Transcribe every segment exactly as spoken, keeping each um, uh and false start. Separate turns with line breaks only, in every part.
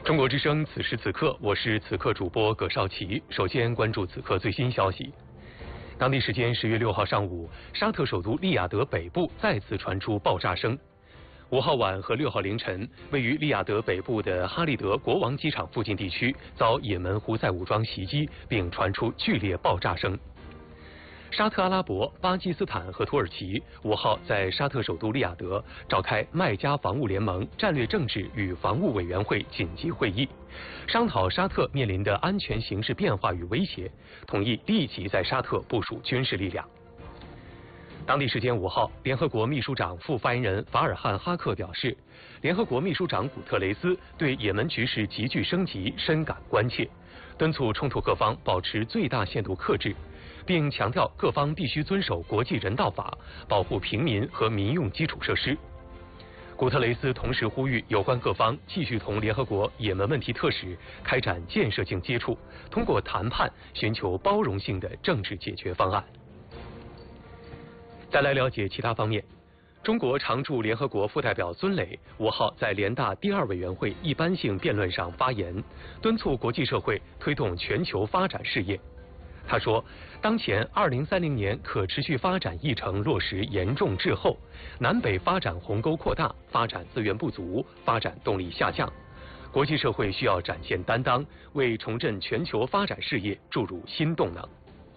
中国之声，此时此刻，我是此刻主播葛少奇。首先关注此刻最新消息。当地时间十月六号上午，沙特首都利雅得北部再次传出爆炸声。五号晚和六号凌晨，位于利雅得北部的哈利德国王机场附近地区遭也门胡塞武装袭击，并传出剧烈爆炸声。沙特阿拉伯、巴基斯坦和土耳其五号在沙特首都利雅得召开麦加防务联盟战略政治与防务委员会紧急会议，商讨沙特面临的安全形势变化与威胁，同意立即在沙特部署军事力量。当地时间五号，联合国秘书长副发言人法尔汉·哈克表示，联合国秘书长古特雷斯对也门局势急剧升级深感关切，敦促冲突各方保持最大限度克制，并强调各方必须遵守国际人道法，保护平民和民用基础设施。古特雷斯同时呼吁有关各方继续同联合国也门问题特使开展建设性接触，通过谈判寻求包容性的政治解决方案。再来了解其他方面，中国常驻联合国副代表孙磊五号在联大第二委员会一般性辩论上发言，敦促国际社会推动全球发展事业。他说，当前二零三零年可持续发展议程落实严重滞后，南北发展鸿沟扩大，发展资源不足，发展动力下降。国际社会需要展现担当，为重振全球发展事业注入新动能。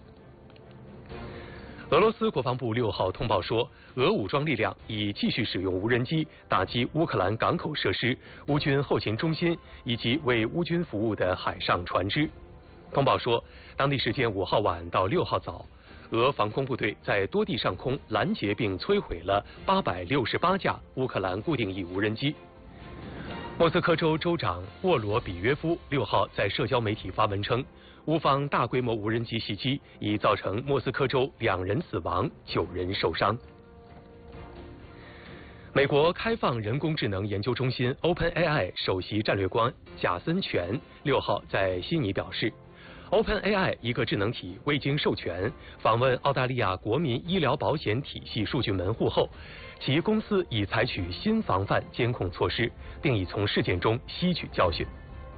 俄罗斯国防部六号通报说，俄武装力量已继续使用无人机打击乌克兰港口设施、乌军后勤中心以及为乌军服务的海上船只。通报说，当地时间五号晚到六号早，俄防空部队在多地上空拦截并摧毁了八百六十八架乌克兰固定翼无人机。莫斯科州州长沃罗比约夫六号在社交媒体发文称，乌方大规模无人机袭击已造成莫斯科州两人死亡、九人受伤。美国开放人工智能研究中心 OpenAI 首席战略官贾森权六号在悉尼表示， OpenAI 一个智能体未经授权访问澳大利亚国民医疗保险体系数据门户后，其公司已采取新防范监控措施，并已从事件中吸取教训。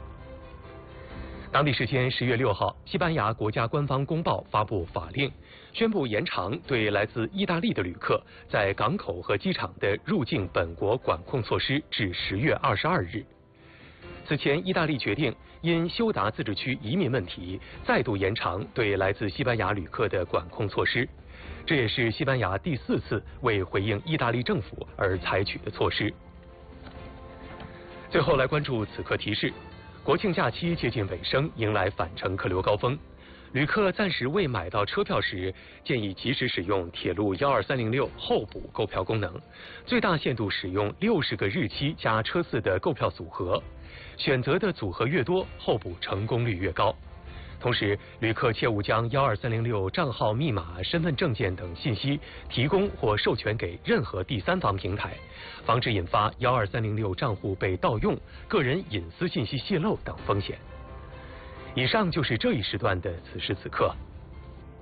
当地时间十月六号，西班牙国家官方公报发布法令，宣布延长对来自意大利的旅客在港口和机场的入境本国管控措施至十月二十二日。此前，意大利决定因休达自治区移民问题，再度延长对来自西班牙旅客的管控措施。这也是西班牙第四次为回应意大利政府而采取的措施。最后来关注此刻提示。国庆假期接近尾声，迎来返程客流高峰。旅客暂时未买到车票时，建议及时使用铁路幺二三零六候补购票功能，最大限度使用六十个日期加车次的购票组合，选择的组合越多，候补成功率越高。同时，旅客切勿将幺二三零六账号、密码、身份证件等信息提供或授权给任何第三方平台，防止引发幺二三零六账户被盗用、个人隐私信息泄露等风险。以上就是这一时段的此时此刻。